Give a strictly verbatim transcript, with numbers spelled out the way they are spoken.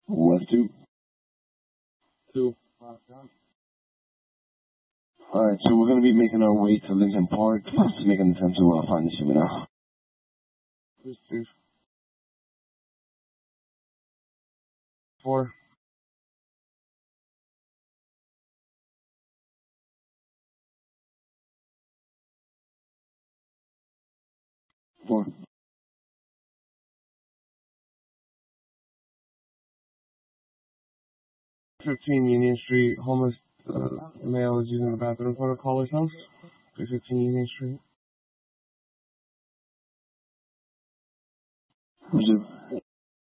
Left two. Two. Alright, so we're going to be making our way to Lincoln Park. Let's make an attempt to uh, find the shipment now. Two, two. Four. Four. Fifteen Union Street. Homeless uh, male is using the bathroom in front of caller's house. Fifteen Union Street. Resume.